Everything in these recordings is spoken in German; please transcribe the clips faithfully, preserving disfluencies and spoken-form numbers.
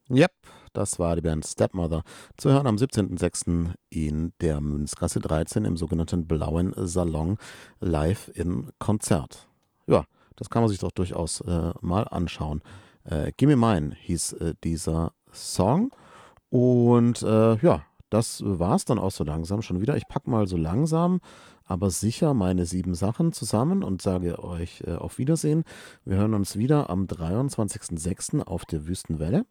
Yep, das war die Band Stepmother. Zu hören am siebzehnten sechsten in der Münzgasse dreizehn im sogenannten Blauen Salon live im Konzert. Ja, das kann man sich doch durchaus äh, mal anschauen. Äh, Gimme Mine hieß äh, dieser Song. Und äh, ja, das war's dann auch so langsam schon wieder. Ich packe mal so langsam, aber sicher meine sieben Sachen zusammen und sage euch äh, auf Wiedersehen. Wir hören uns wieder am dreiundzwanzigsten sechsten auf der Wüstenwelle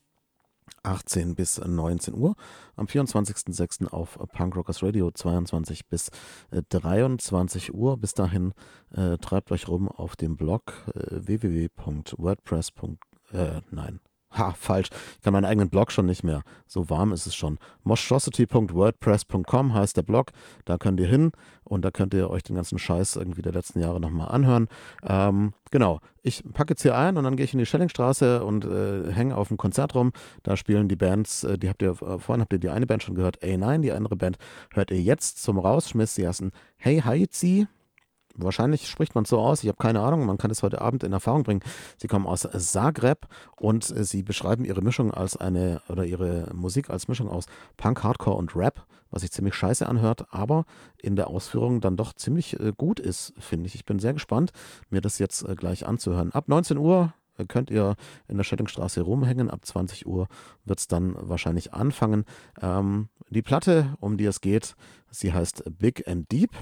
achtzehn bis neunzehn Uhr, am vierundzwanzigsten sechsten auf Punk Rockers Radio zweiundzwanzig bis äh, dreiundzwanzig Uhr. Bis dahin äh, treibt euch rum auf dem Blog äh, w w w punkt wordpress. Äh, nein. Ha, falsch. Ich kann meinen eigenen Blog schon nicht mehr. So warm ist es schon. moshosity punkt wordpress punkt com heißt der Blog. Da könnt ihr hin und da könnt ihr euch den ganzen Scheiß irgendwie der letzten Jahre nochmal anhören. Ähm, genau. Ich packe jetzt hier ein und dann gehe ich in die Schellingstraße und äh, hänge auf dem Konzert rum. Da spielen die Bands, äh, die habt ihr, äh, vorhin habt ihr die eine Band schon gehört, A neun, die andere Band hört ihr jetzt zum Rausschmiss. Die ersten Hey Haizi. Wahrscheinlich spricht man es so aus, ich habe keine Ahnung, man kann es heute Abend in Erfahrung bringen. Sie kommen aus Zagreb und äh, sie beschreiben ihre Mischung als eine, oder ihre Musik als Mischung aus Punk, Hardcore und Rap, was sich ziemlich scheiße anhört, aber in der Ausführung dann doch ziemlich äh, gut ist, finde ich. Ich bin sehr gespannt, mir das jetzt äh, gleich anzuhören. Ab neunzehn Uhr äh, könnt ihr in der Schellingstraße rumhängen, ab zwanzig Uhr wird es dann wahrscheinlich anfangen. Ähm, die Platte, um die es geht, sie heißt Big and Deep.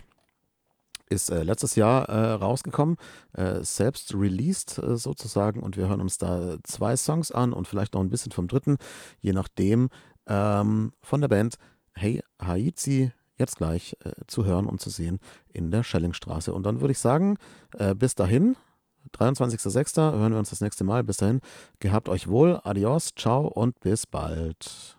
Ist äh, letztes Jahr äh, rausgekommen, äh, selbst released äh, sozusagen, und wir hören uns da zwei Songs an und vielleicht noch ein bisschen vom dritten, je nachdem, ähm, von der Band Hey Haizi, jetzt gleich äh, zu hören und zu sehen in der Schellingstraße. Und dann würde ich sagen, äh, bis dahin, dreiundzwanzigsten sechsten hören wir uns das nächste Mal. Bis dahin, gehabt euch wohl, adios, ciao und bis bald.